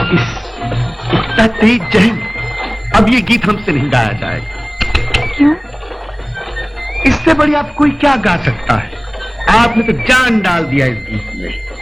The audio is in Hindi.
इतना तेज जहन, अब ये गीत हमसे नहीं गाया जाएगा। क्यों? इससे बड़ी आप कोई क्या गा सकता है? आपने तो जान डाल दिया इस गीत में।